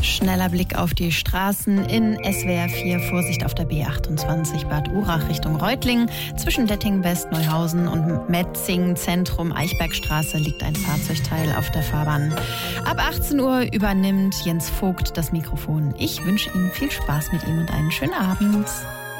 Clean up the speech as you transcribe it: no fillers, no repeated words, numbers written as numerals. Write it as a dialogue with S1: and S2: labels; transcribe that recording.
S1: Schneller Blick auf die Straßen in SWR 4. Vorsicht auf der B28 Bad Urach Richtung Reutlingen. Zwischen Detting West, Neuhausen und Metzingen Zentrum Eichbergstraße liegt ein Fahrzeugteil auf der Fahrbahn. Ab 18 Uhr übernimmt Jens Vogt das Mikrofon. Ich wünsche Ihnen viel Spaß mit ihm und einen schönen Abend.